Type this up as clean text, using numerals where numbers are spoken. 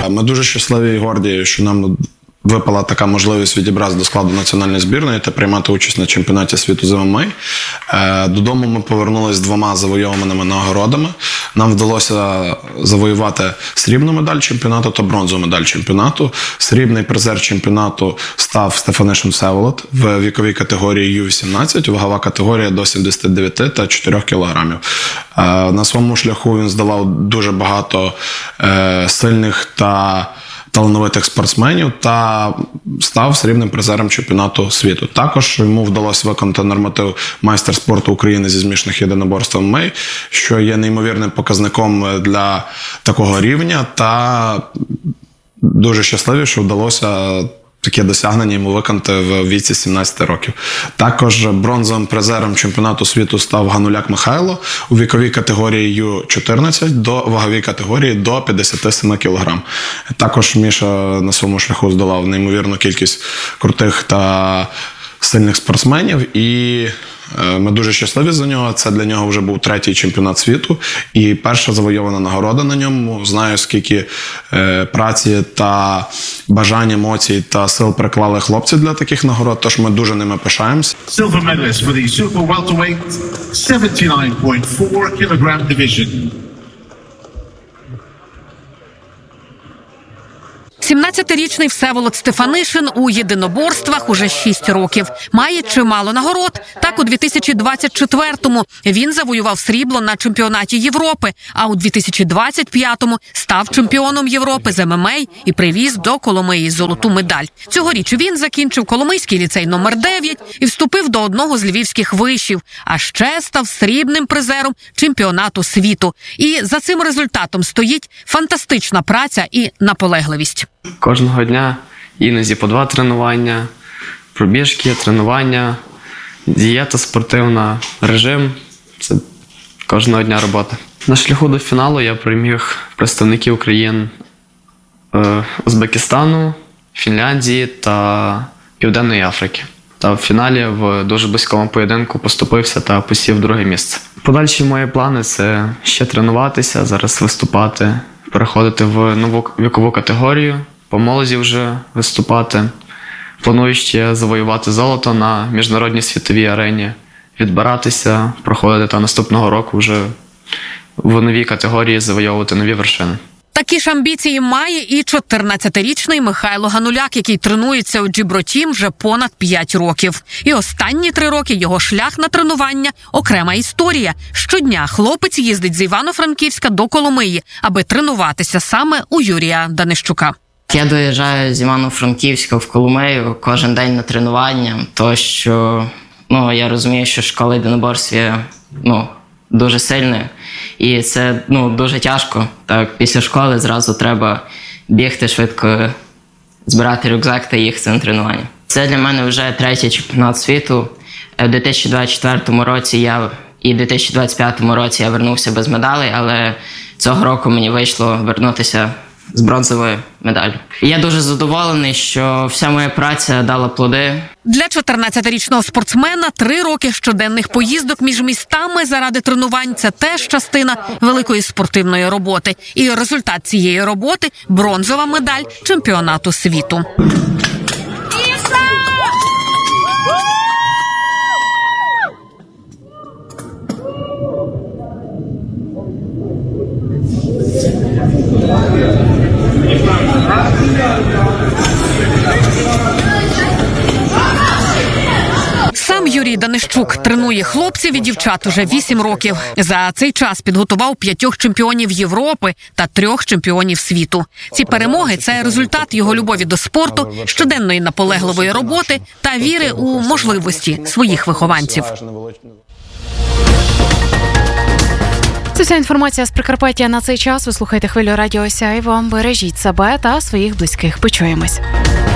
Ми дуже щасливі і горді, що нам випала така можливість відібратися до складу національної збірної та приймати участь на чемпіонаті світу з ММА. Додому ми повернулися з 2 завойованими нагородами. Нам вдалося завоювати срібну медаль чемпіонату та бронзову медаль чемпіонату. Срібний призер чемпіонату став Стефанишин Всеволод в віковій категорії Ю-18, вагова категорія до 79 та 4 кілограмів. На своєму шляху він здолав дуже багато сильних та талановитих спортсменів та став срібним призером чемпіонату світу. Також йому вдалося виконати норматив майстер спорту України зі змішаних єдиноборств ММА, що є неймовірним показником для такого рівня, та дуже щасливі, що вдалося таке досягнення йому виконати в віці 17 років. Також бронзовим призером чемпіонату світу став Гануляк Михайло у віковій категорії Ю-14 до ваговій категорії до 57 кг. Також Міша на своєму шляху здолав неймовірну кількість крутих та сильних спортсменів, і ми дуже щасливі за нього. Це для нього вже був 3-й чемпіонат світу і перша завойована нагорода на ньому. Знаю, скільки праці та бажань, емоцій та сил приклали хлопці для таких нагород, тож ми дуже ними пишаємося. Silver medalist for the super welterweight 79.4 kilogram division. 17-річний Всеволод Стефанишин у єдиноборствах уже 6 років. Має чимало нагород. Так, у 2024-му він завоював срібло на чемпіонаті Європи, а у 2025-му став чемпіоном Європи з ММА і привіз до Коломиї золоту медаль. Цьогоріч він закінчив Коломийський ліцей номер 9 і вступив до одного з львівських вишів, а ще став срібним призером чемпіонату світу. І за цим результатом стоїть фантастична праця і наполегливість. Кожного дня іноді по 2 тренування, пробіжки, тренування, дієта спортивна, режим – це кожного дня робота. На шляху до фіналу я переміг представників країн Узбекистану, Фінляндії та Південної Африки. Та в фіналі в дуже близькому поєдинку поступився та посів 2-е місце. Подальші мої плани – це ще тренуватися, зараз виступати, переходити в нову вікову категорію, по молоді вже виступати. Планую ще завоювати золото на міжнародній світовій арені, відбиратися, проходити та наступного року вже в новій категорії завойовувати нові вершини. Такі ж амбіції має і 14-річний Михайло Гануляк, який тренується у Джібротім вже понад 5 років. І останні 3 роки його шлях на тренування – окрема історія. Щодня хлопець їздить з Івано-Франківська до Коломиї, аби тренуватися саме у Юрія Данищука. Я доїжджаю з Івано-Франківська в Коломию кожен день на тренування, тому що я розумію, що школа єдиноборств є дуже сильною. І це дуже тяжко. Так, після школи зразу треба бігти швидко, збирати рюкзак та їхати на тренування. Це для мене вже 3-й чемпіонат світу. У 2024 році і 2025 році я вернувся без медалей, але цього року мені вийшло вернутися з бронзовою медаллю. Я дуже задоволений, що вся моя праця дала плоди. Для 14-річного спортсмена 3 роки щоденних поїздок між містами заради тренувань – це теж частина великої спортивної роботи. І результат цієї роботи – бронзова медаль чемпіонату світу. Сам Юрій Данищук тренує хлопців і дівчат уже 8 років. За цей час підготував 5 чемпіонів Європи та 3 чемпіонів світу. Ці перемоги – це результат його любові до спорту, щоденної наполегливої роботи та віри у можливості своїх вихованців. Це вся інформація з Прикарпаття на цей час. Ви слухаєте хвилю радіо Сяйво. Бережіть себе та своїх близьких. Почуємось.